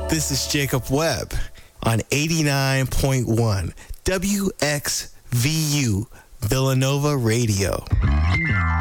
This is Jacob Webb on 89.1 WXVU Villanova Radio.